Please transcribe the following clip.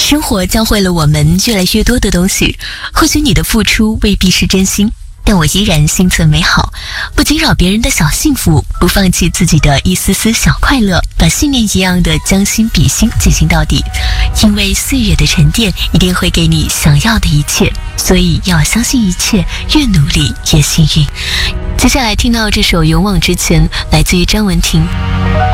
生活教会了我们越来越多的东西，或许你的付出未必是真心，但我依然心存美好，不惊扰别人的小幸福，不放弃自己的一丝丝小快乐，把信念一样的将心比心进行到底。因为岁月的沉淀一定会给你想要的一切，所以要相信一切，越努力越幸运。接下来听到这首勇往直前，来自于张文婷。